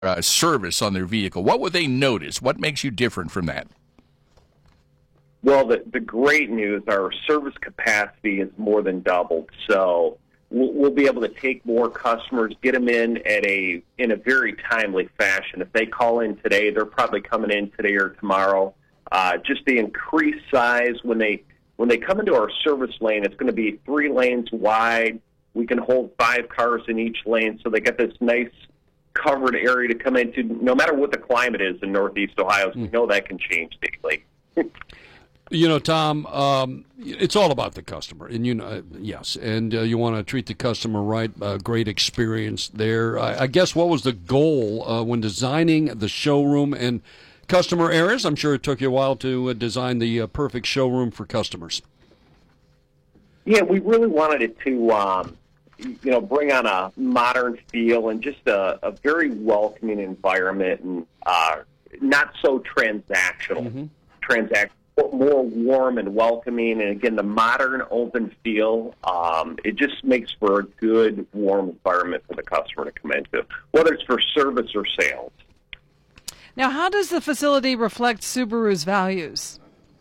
service on their vehicle? What would they notice? What makes you different from that? Well, the great news, our service capacity is more than doubled. So we'll be able to take more customers, get them in in a very timely fashion. If they call in today, they're probably coming in today or tomorrow. Just the increased size when they come into our service lane, it's going to be 3 lanes wide. We can hold 5 cars in each lane, so they get this nice covered area to come into. No matter what the climate is in Northeast Ohio, we know that can change daily. You know, Tom, it's all about the customer, and yes, and you want to treat the customer right. Great experience there. I guess what was the goal when designing the showroom and customer areas? I'm sure it took you a while to design the perfect showroom for customers. Yeah, we really wanted it to, bring on a modern feel and just a very welcoming environment, and not so transactional. More warm and welcoming, and again, the modern open feel, it just makes for a good, warm environment for the customer to come into, whether it's for service or sales. Now, how does the facility reflect Subaru's values?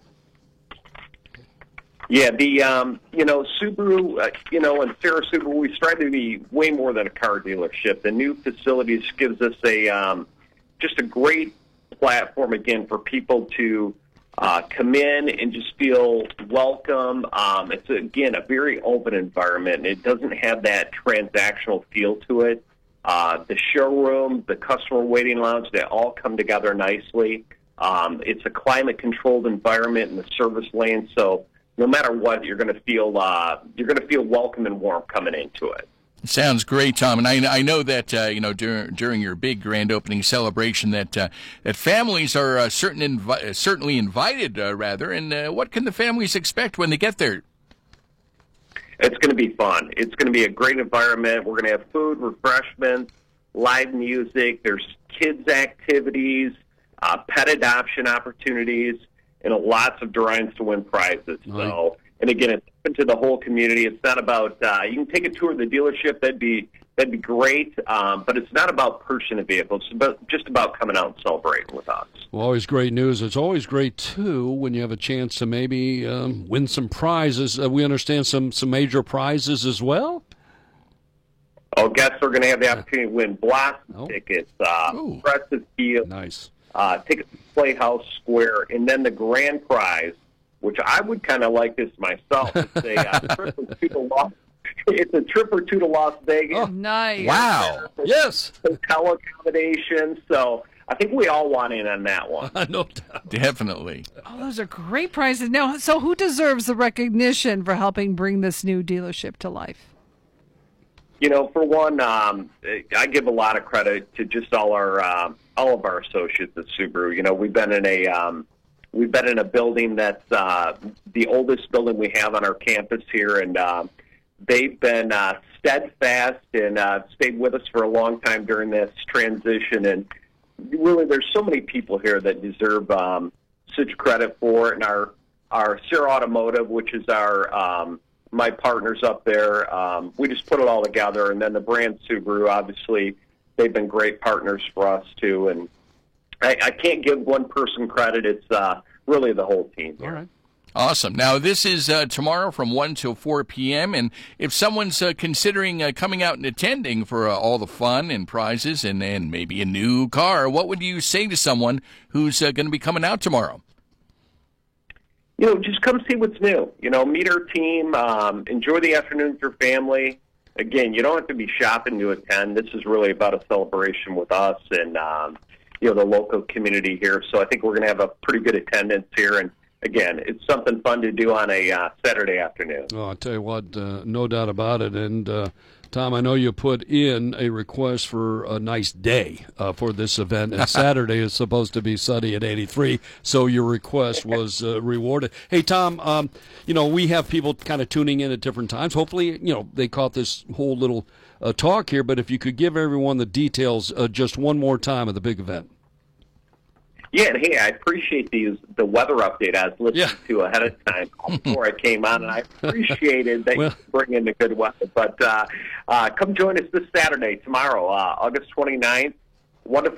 Yeah, Subaru, and Sarah Subaru, we strive to be way more than a car dealership. The new facilities gives us just a great platform, again, for people to come in and just feel welcome. It's, again, a very open environment, and it doesn't have that transactional feel to it. The showroom, the customer waiting lounge, they all come together nicely. It's a climate-controlled environment in the service lane, so no matter what, you're going to feel welcome and warm coming into it. Sounds great, Tom. And I know that during your big grand opening celebration that families are certainly invited. And what can the families expect when they get there? It's going to be fun. It's going to be a great environment. We're going to have food, refreshments, live music. There's kids' activities, pet adoption opportunities, and lots of drawings to win prizes. Right. So, and again, it's open to the whole community. It's not about you can take a tour of the dealership. That'd be great. But it's not about purchasing a vehicle. It's just about coming out and celebrating with us. Well, always great news. It's always great too when you have a chance to maybe win some prizes. We understand some major prizes as well. Oh, guests are going to have the opportunity to win Blossom tickets, Progressive Field, nice tickets to Playhouse Square, and then the grand prize, which I would kind of like this myself. It's a trip or two to Las Vegas. Oh, nice! Wow! Yes, hotel accommodations. So I think we all want in on that one. No doubt. Definitely. Oh, those are great prizes. Now, so who deserves the recognition for helping bring this new dealership to life? For one, I give a lot of credit to just all of our associates at Subaru. We've been in a building that's the oldest building we have on our campus here, and they've been steadfast and stayed with us for a long time during this transition. And really, there's so many people here that deserve such credit for it. And our Sierra Automotive, which is our my partners up there, we just put it all together. And then the brand Subaru, obviously, they've been great partners for us too. And I can't give one person credit. It's really the whole team here. All right. Awesome. Now, this is tomorrow from 1 till 4 p.m., and if someone's considering coming out and attending for all the fun and prizes and maybe a new car, what would you say to someone who's going to be coming out tomorrow? Just come see what's new. Meet our team, enjoy the afternoon with your family. Again, you don't have to be shopping to attend. This is really about a celebration with us and, the local community here. So I think we're going to have a pretty good attendance here. And, again, it's something fun to do on a Saturday afternoon. Oh, I'll tell you what, no doubt about it. And, Tom, I know you put in a request for a nice day for this event, and Saturday is supposed to be sunny at 83, so your request was rewarded. Hey, Tom, we have people kind of tuning in at different times. Hopefully, they caught this whole little talk here, but if you could give everyone the details just one more time of the big event. Yeah, and hey, I appreciate the weather update I was listening to ahead of time before I came on, and I appreciated that you bring in the good weather. But come join us this Saturday, tomorrow, August 29th, what if